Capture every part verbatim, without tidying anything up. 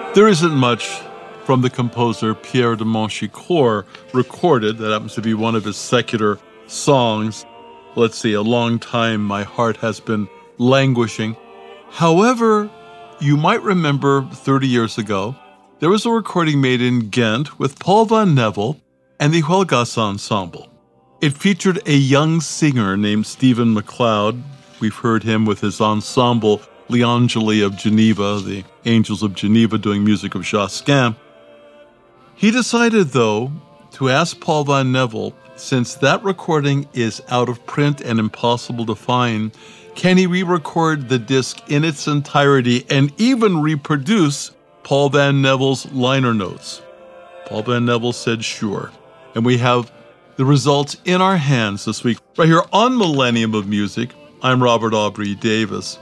There isn't much from the composer Pierre de Montchicourt recorded. That happens to be one of his secular songs. Let's see, A Long Time My Heart Has Been Languishing. However, you might remember thirty years ago, there was a recording made in Ghent with Paul van Nevel and the Huelgas Ensemble. It featured a young singer named Stephen MacLeod. We've heard him with his ensemble, Les Angeli of Geneva, the Angels of Geneva, doing music of Josquin. He decided, though, to ask Paul van Nevel, since that recording is out of print and impossible to find, can he re-record the disc in its entirety and even reproduce Paul van Nevel's liner notes? Paul van Nevel said sure. And we have the results in our hands this week, right here on Millennium of Music. I'm Robert Aubrey Davis.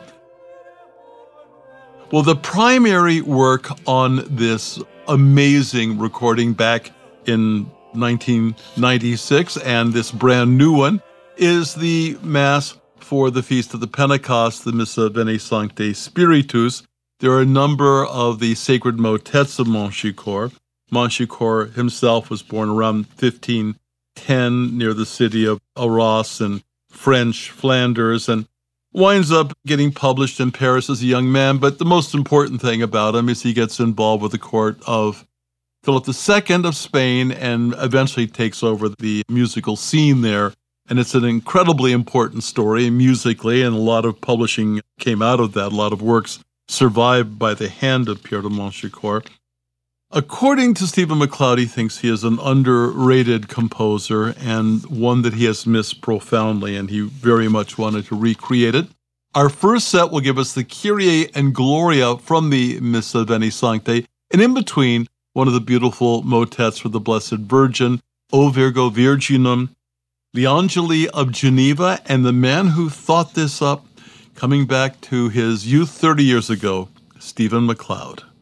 Well, the primary work on this amazing recording back in nineteen ninety-six, and this brand new one, is the Mass for the Feast of the Pentecost, the Missa Veni Sancte Spiritus. There are a number of the sacred motets of Montchicourt. Montchicourt himself was born around fifteen ten near the city of Arras in French Flanders, and winds up getting published in Paris as a young man. But the most important thing about him is he gets involved with the court of Philip the Second of Spain and eventually takes over the musical scene there. And it's an incredibly important story musically, and a lot of publishing came out of that. A lot of works survived by the hand of Pierre de Montchicourt. According to Stephen MacLeod, he thinks he is an underrated composer and one that he has missed profoundly, and he very much wanted to recreate it. Our first set will give us the Kyrie and Gloria from the Missa Veni Sancte, and in between, one of the beautiful motets for the Blessed Virgin, O Virgo Virginum, the Angeli of Geneva, and the man who thought this up, coming back to his youth thirty years ago, Stephen MacLeod.